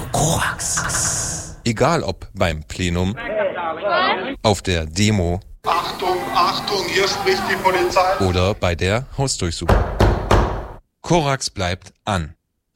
Korax. Egal ob beim Plenum, auf der Demo, Achtung, Achtung, hier spricht die Polizei. Oder bei der Hausdurchsuchung. Korax bleibt an.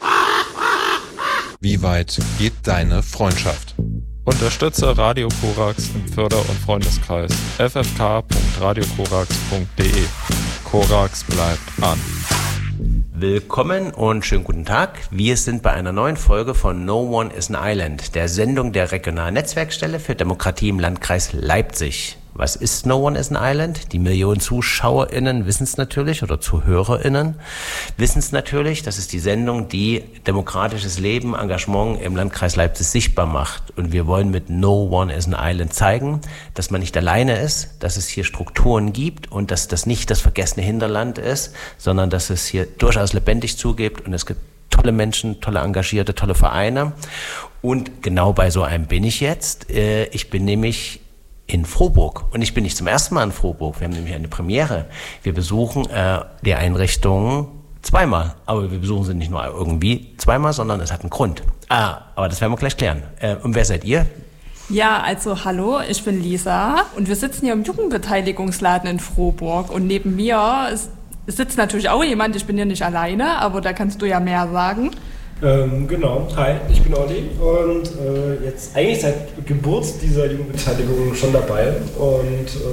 Wie weit geht deine Freundschaft? Unterstütze Radio Korax im Förder- und Freundeskreis. ffk.radiokorax.de. Korax bleibt an. Willkommen und schönen guten Tag. Wir sind bei einer neuen Folge von No One is an Island, der Sendung der regionalen Netzwerkstelle für Demokratie im Landkreis Leipzig. Was ist No One is an Island? Die Millionen ZuschauerInnen wissen es natürlich, oder ZuhörerInnen wissen es natürlich. Das ist die Sendung, die demokratisches Leben, Engagement im Landkreis Leipzig sichtbar macht. Und wir wollen mit No One is an Island zeigen, dass man nicht alleine ist, dass es hier Strukturen gibt und dass das nicht das vergessene Hinterland ist, sondern dass es hier durchaus lebendig zugeht und es gibt tolle Menschen, tolle Engagierte, tolle Vereine. Und genau bei so einem bin ich jetzt. Ich bin nämlich in Frohburg. Und ich bin nicht zum ersten Mal in Frohburg. Wir haben nämlich eine Premiere. Wir besuchen die Einrichtung zweimal. Aber wir besuchen sie nicht nur irgendwie zweimal, sondern es hat einen Grund. Aber das werden wir gleich klären. Und wer seid ihr? Ja, also hallo, ich bin Lisa und wir sitzen hier im Jugendbeteiligungsladen in Frohburg. Und neben mir sitzt natürlich auch jemand, ich bin hier nicht alleine, aber da kannst du ja mehr sagen. Genau, hi, ich bin Olli und jetzt eigentlich seit Geburt dieser Jugendbeteiligung schon dabei und